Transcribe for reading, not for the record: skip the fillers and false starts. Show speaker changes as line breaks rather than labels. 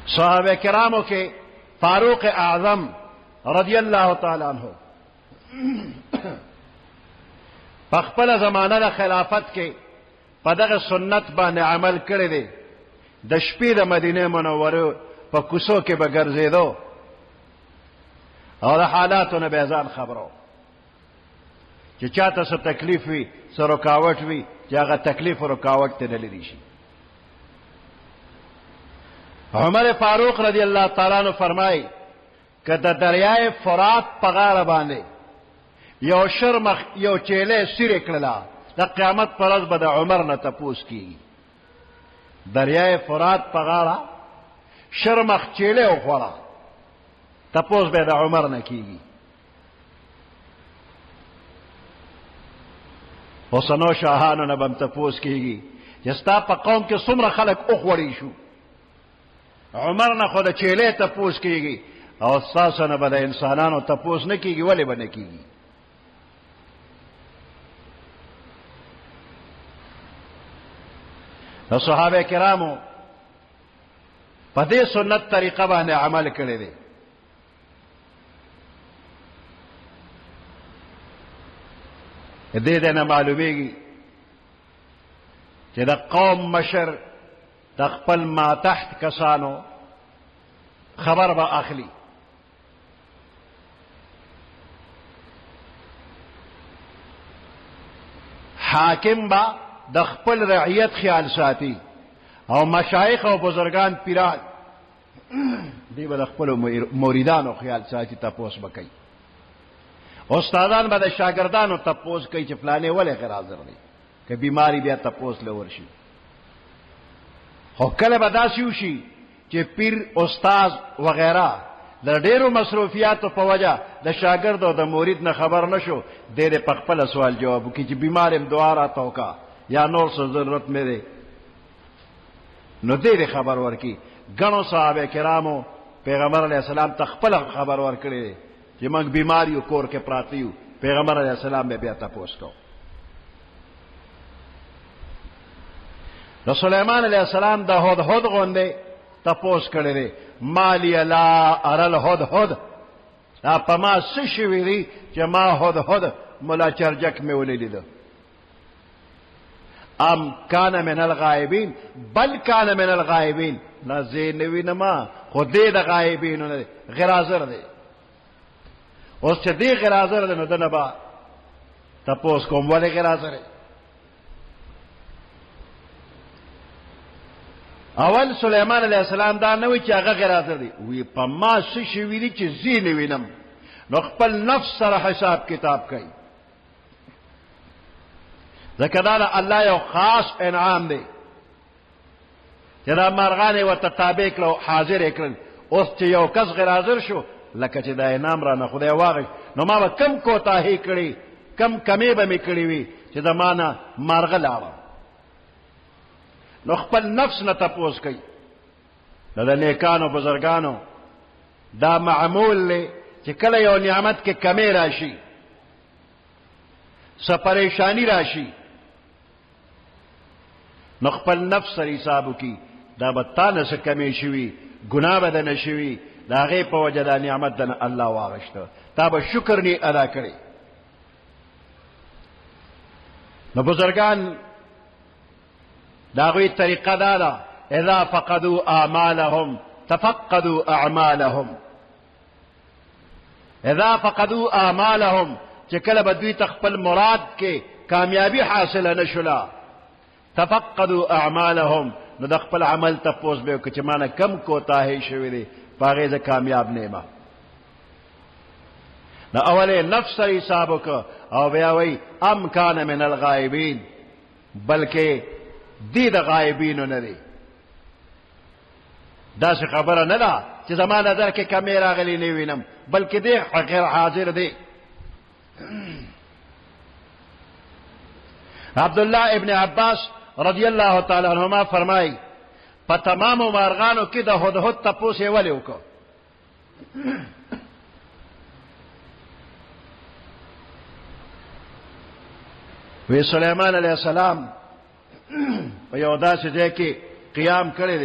صحابہ کراموں کے فاروق اعظم رضی اللہ تعالی عنہ پخپل زمانہ د خلافت کې په دغه سنت باندې عمل کړی دی د شپې د مدینه منوره په کوڅو کې به ګرځېدو او د حالاتو نه به ځان خبرو چې چاته څه تکلیف وي څه رکاوټ وي چې هغه تکلیف او رکاوټ ته نه لري شي عمر فاروق رضی الله تعالی عنہ فرمایي که د دریای فرات په غاړه باندې یو شرمخ یو چیلې سیرې کړله د قیامت پر ورځ به د عمر نه تپوس کیږي دریای فرات په غاړه شرمخ چیلې وخوړه تپوس به د عمر نه کیږي اوسنو شاهانو نه به هم تپوس کیږي چې ستا په قوم کې څومره خلک وخوړی شو عمر نه خو د چیلې تپوس کیږي او ستاسو نه به د انسانانو تپوس نه کیږي ولې به نه کیږي د صحابه کرامو په دې سنت طریقه باندې عمل کړی دی دې نه معلومیږي چې د قوم مشر د خپل ما تحت کسانو خبر به اخلي حاکم با د خپل رعیت خیال ساتي او مشایخ او بزرگان پیران دی به د خپل مریدانو خیال ساتي تپوس بکي استادان به د شاګردانو تپوس کوي چې فلانه ولې غیر حاضر دی که بیماری بیا تپوس لور شي خو کله به داسې وشي چې پیر استاد وغیرہ د ډېرو مصروفیاتو په وجه د شاګرد او د مرید نه خبر نشو ډېر په خپل سوال جواب وکړي چې بیمار ام دعا راته وکړه یا نور څه ضرورت مې دی نو ډېر خبر ورکړي ګڼو صحابه کرامو پیغمبر علیه السلام ته خپل خبر ورکړي چې موږ بیمار یو کور کې پراته یو پیغمبر علیه السلام به بیا تپوس کو د سلیمان علیه السلام د هدهد غوندې تپوس کړی دی مالی لا ارل هدهد دا په ما څه شوي دي چې ما هدهد ملا چرجک مې ولیدو ام کان من الغائبین بل کان من الغائبین نه زه نوی نه ما خو دې د غایبینو نه غیر حاضر دی اوس چې دې غیر حاضر دی نو دنه با تپوس کوم ولې غیر حاضر دی اول سلیمان علیہ السلام دا نه وی چې هغه غیر حاضر دی وی په ما څه شوي دي چې زه نه وینم نو خپل نفس سره حساب کتاب کوي ځکه دا الله یو خاص انعام دی چې دا مرغانې ورته تابع کړو حاضر یې کړل اوس چې یو کس غیر حاضر شو لکه چې دا انعام را نه خدای واغی نو ما به کم کوتاهي کړي کم کمې به مې کړي وي چې د ما نه مرغه لاړه نو خپل نفس نه تپوس کوي د نیکانو بزرگانو دا معمول دی چې کله یو نعمت کې کمی راشي څه پریشانی راشي نو خپل نفس سره حساب وکړي دا به تا نه څه کمی شوي ګناه به نه شوي د هغې په وجه دا نعمت د الله واغشته تا به شکر نه ادا کړي نو بزرگان داغوی طریقه دادا اذا فقدوا اعمالهم تفقدوا اعمالهم اذا فقدوا اعمالهم چې کله به دوی تخپل مراد کې کامیابی حاصله نشولا تفقدوا اعمالهم نو د خپل عمل تپوس به وکړي چې مانه کم کوتاهی شوی دی په هغې زه کامیاب نه یم نو اولې نفس سره حساب وکړه او بیا وایي ام کان من الغایبین بلکې دی د غایبینو نه دی داسې خبره نه ده چې زما نظر کې کمې راغلی نه وینم بلکې دی غیر حاضر دی عبدالله ابن عباس رضی الله تعالی عنہما فرمایي په تمامو مارغانو کې د هدهد تپوس یې ولې وکړو وی سلیمان علیہ السلام په یو داسې ځای کې قیام کړی دی